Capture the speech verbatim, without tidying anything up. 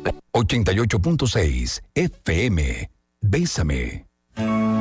ochenta y ocho punto seis F M. Bésame.